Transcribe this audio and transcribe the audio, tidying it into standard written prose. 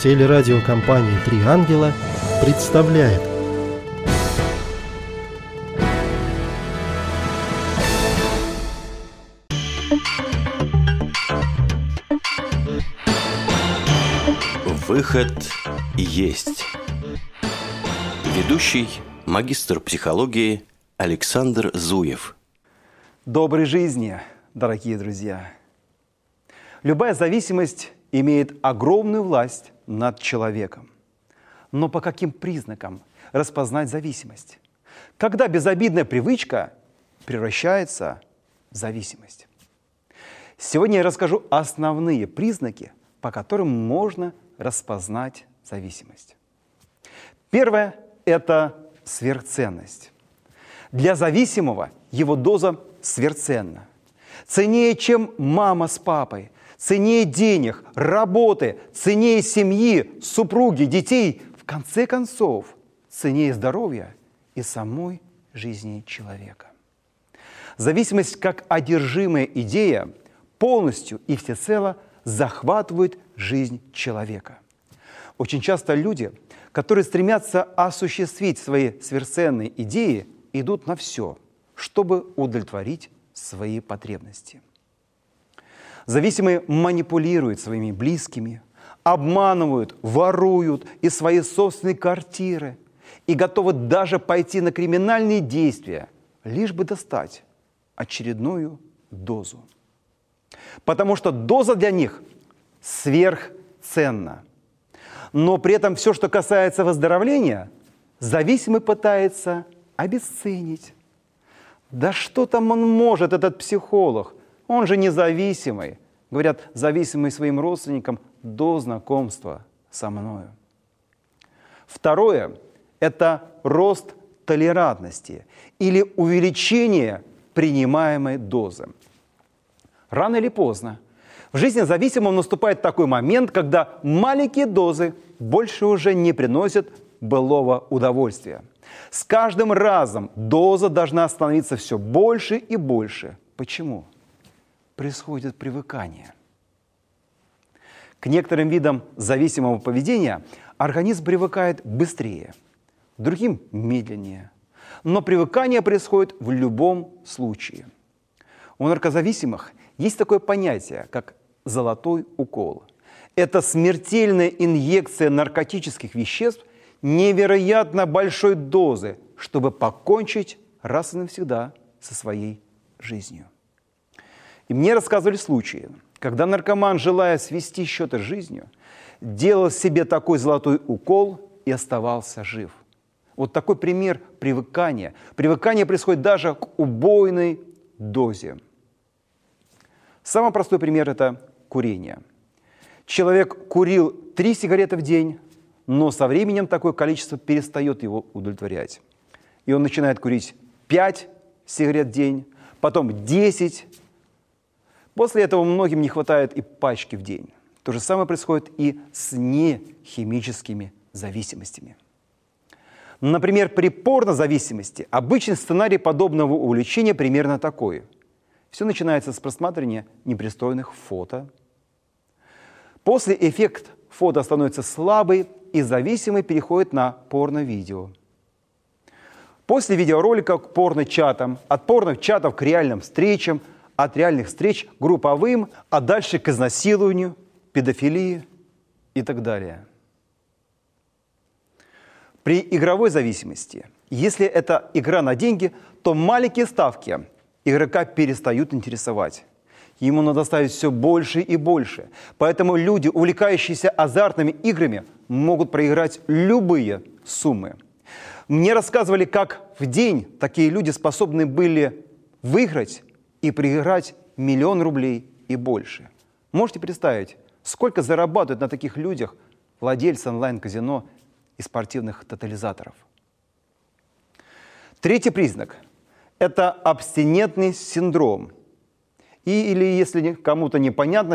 Телерадиокомпания «Три ангела» представляет. Выход есть. Ведущий, магистр психологии Александр Зуев. Доброй жизни, дорогие друзья! Любая зависимость имеет огромную власть над человеком. Но по каким признакам распознать зависимость? Когда безобидная привычка превращается в зависимость? Сегодня я расскажу основные признаки, по которым можно распознать зависимость. Первое – это сверхценность. Для зависимого его доза сверхценна. Ценнее, чем мама с папой, ценнее денег, работы, ценнее семьи, супруги, детей, в конце концов, ценнее здоровья и самой жизни человека. Зависимость как одержимая идея полностью и всецело захватывает жизнь человека. Очень часто люди, которые стремятся осуществить свои сверхценные идеи, идут на все, чтобы удовлетворить свои потребности. Зависимые манипулируют своими близкими, обманывают, воруют из своей собственной квартиры и готовы даже пойти на криминальные действия, лишь бы достать очередную дозу. Потому что доза для них сверхценна. Но при этом все, что касается выздоровления, зависимый пытается обесценить. Да что там он может, этот психолог? Он же независимый. Говорят, зависимый своим родственникам до знакомства со мною. Второе – это рост толерантности или увеличение принимаемой дозы. Рано или поздно в жизни зависимого наступает такой момент, когда маленькие дозы больше уже не приносят былого удовольствия. С каждым разом доза должна становиться все больше и больше. Почему? Происходит привыкание. К некоторым видам зависимого поведения организм привыкает быстрее, к другим – медленнее. Но привыкание происходит в любом случае. У наркозависимых есть такое понятие, как золотой укол. Это смертельная инъекция наркотических веществ невероятно большой дозы, чтобы покончить раз и навсегда со своей жизнью. И мне рассказывали случаи, когда наркоман, желая свести счеты с жизнью, делал себе такой золотой укол и оставался жив. Вот такой пример привыкания. Привыкание происходит даже к убойной дозе. Самый простой пример – это курение. Человек курил 3 сигареты в день, но со временем такое количество перестает его удовлетворять. И он начинает курить 5 сигарет в день, потом 10. После этого многим не хватает и пачки в день. То же самое происходит и с нехимическими зависимостями. Например, при порнозависимости обычный сценарий подобного увлечения примерно такой. Все начинается с просматривания непристойных фото. После эффект фото становится слабый, и зависимый переходит на порно-видео. После видеоролика к порно-чатам, от порно-чатов к реальным встречам, от реальных встреч к групповым, а дальше к изнасилованию, педофилии и так далее. При игровой зависимости, если это игра на деньги, то маленькие ставки игрока перестают интересовать. Ему надо ставить все больше и больше. Поэтому люди, увлекающиеся азартными играми, могут проиграть любые суммы. Мне рассказывали, как в день такие люди способны были выиграть и проиграть 1 000 000 рублей и больше. Можете представить, сколько зарабатывают на таких людях владельцы онлайн-казино и спортивных тотализаторов? Третий признак – это абстинентный синдром. Или, если кому-то непонятно,